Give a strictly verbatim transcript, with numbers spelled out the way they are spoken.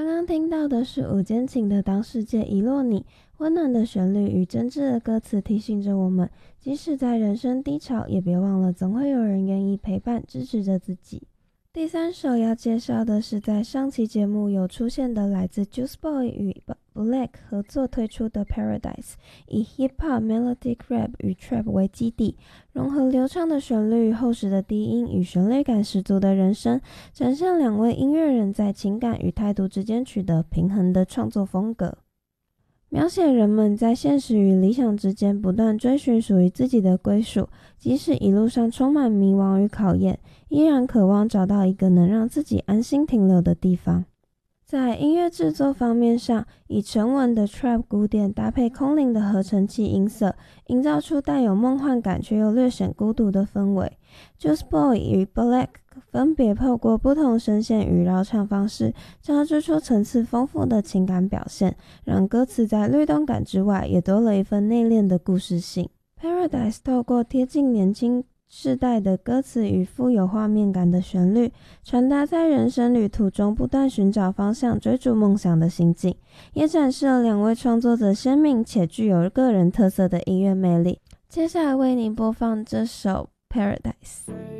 刚刚听到的是五间琴的《当世界遗落你》，温暖的旋律与真挚的歌词提醒着我们，即使在人生低潮，也别忘了总会有人愿意陪伴支持着自己。第三首要介绍的是在上期节目有出现的来自 Juice boy 与 Black 合作推出的 Paradise， 以 Hip Hop Melodic Rap 与 Trap 为基底，融合流畅的旋律、厚实的低音与旋律感十足的人声，展现两位音乐人在情感与态度之间取得平衡的创作风格，描写人们在现实与理想之间不断追寻属于自己的归属，即使一路上充满迷惘与考验，依然渴望找到一个能让自己安心停留的地方。在音乐制作方面上，以沉稳的 Trap 鼓点搭配空灵的合成器音色，营造出带有梦幻感却又略显孤独的氛围。Juice boy 与 Black 分别透过不同声线与绕唱方式，交织出层次丰富的情感表现，让歌词在律动感之外，也多了一份内敛的故事性。Paradise 透过贴近年轻世代的歌词与富有画面感的旋律，传达在人生旅途中不断寻找方向、追逐梦想的心境，也展示了两位创作者鲜明且具有个人特色的音乐魅力。接下来为您播放这首 Paradise。